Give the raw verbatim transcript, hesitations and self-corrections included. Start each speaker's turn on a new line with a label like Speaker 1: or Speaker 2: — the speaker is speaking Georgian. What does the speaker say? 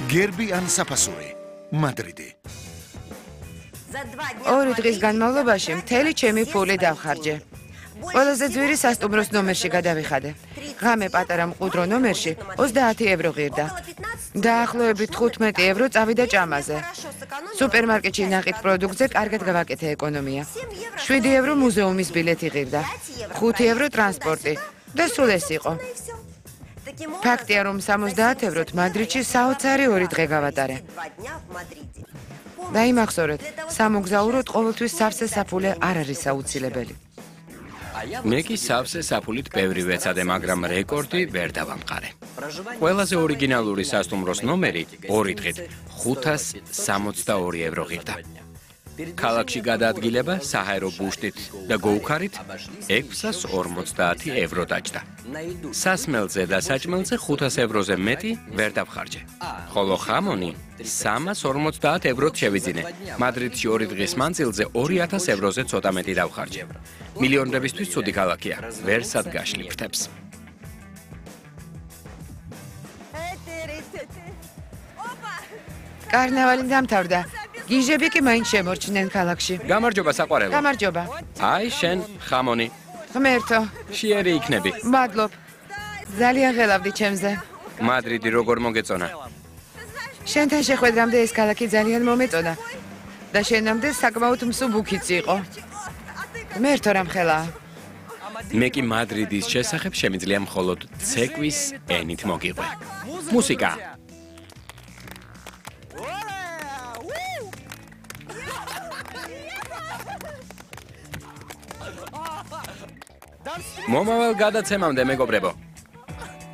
Speaker 1: გერბი ან საფასური მადრიდი
Speaker 2: ორი დღის განმავლობაში მთელი ჩემი ფული დავხარჯე. ყველაზე ძვირი სასტუმროს ნომერში გადავიხადე. ღამე პატარა მყუდრო ნომერში ოცდაათი ევრო ღირდა. დაახლოებით თხუთმეტი ევრო წავიდა ჭამაზე. სუპერმარკეტში ნაყიდ პროდუქტზე კარგად გავაკეთე ეკონომია. შვიდი ევრო მუზეუმის ბილეთი ღირდა. ხუთი ევრო ტრანსპორტი და სულ ეს იყო. ფაქტია, რომ სამოცდაათ ევროთ მადრიდში საოცარი ორი დღე გავატარე. დაიმახსოვრეთ, სამოგზაუროდ ყოველთვის სავსე საფულე არ არის აუცილებელი.
Speaker 3: მე კი სავსე საფულით ბევრი ვეცადე, მაგრამ რეკორდი ვერ დავამყარე. ყველაზე ორიგინალური სასტუმროს ნომერი ორი დღით ხუთას სამოცდაორი ევრო ღირდა. ქალაქში გადაადგილება საჰაერო ბუშტით და გოუქარით ექვსას ორმოცდაათი ევრო დაჯდა. სასმელზე და საჭმელზე ხუთას ევროზე მეტი ვერ დავხარჯე. ხოლო ხამონი სამას ორმოცდაათ ევროთ შევიძინე. მადრიდში ორი დღის მანძილზე ორი ათას ევროზე ცოტა მეტი დავხარჯე. მილიონებისთვის ცუდი ქალაქია, ვერსად გაშლი ფრთებს.
Speaker 2: კარნავალი დამთავრდა. გიჟები კი მაინც შემორჩნენ ქალაქში.
Speaker 3: გამარჯობა საყვარელო.
Speaker 2: გამარჯობა.
Speaker 3: აი შენ ხამონი.
Speaker 2: ღმერთო,
Speaker 3: შიერი იქნები.
Speaker 2: მადლობ. ძალიან ღელავდი ჩემზე.
Speaker 3: მადრიდი როგორ მოგეწონა?
Speaker 2: შენთან შეხვედრამდე ეს ქალაქი ძალიან მომეწონა და შენამდე საკმაოდ მსუბუქიც იყო. ღმერთო რამხელაა.
Speaker 3: მე კი მადრიდის შესახებ შემიძლია მხოლოდ ცეკვის ენით მოგიყვე. მუსიკა. მომავალ გადაცემამდე მეგობრებო.